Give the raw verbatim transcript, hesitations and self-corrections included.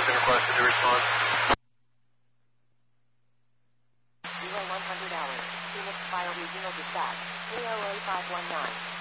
has been requested to respond. zero one hundred hours. Phoenix Fire Regional Dispatch. three oh eight five one nine.